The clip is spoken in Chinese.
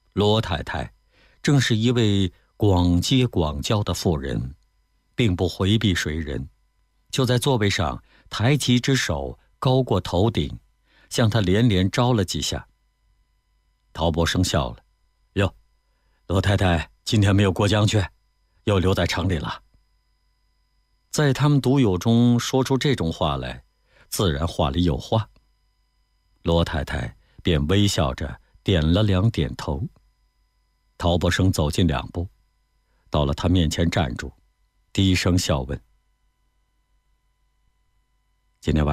罗太太正是一位广结广交的妇人，并不回避谁人，就在座位上抬起一只手高过头顶，向他连连招了几下。陶伯生笑了：“哟，罗太太今天没有过江去，又留在城里了。”在他们独有中说出这种话来，自然话里有话。罗太太便微笑着点了2点头。陶伯生走近2步，到了他面前站住，低声笑问：“今天晚